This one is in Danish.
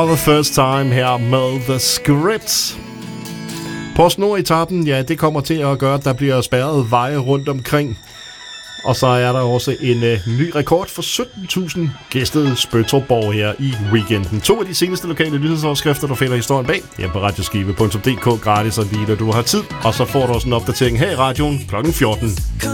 For the first time her med The Script. PostNord-etappen, ja, det kommer til at gøre, at der bliver spærret veje rundt omkring. Og så er der også en ny rekord for 17.000 gæstede Spøtrup her i weekenden. 2 af de seneste lokale nyhedsoverskrifter, du finder historien bag, hjemme på radioskive.dk, gratis og lige, når du har tid. Og så får du også en opdatering her i radioen kl. 14.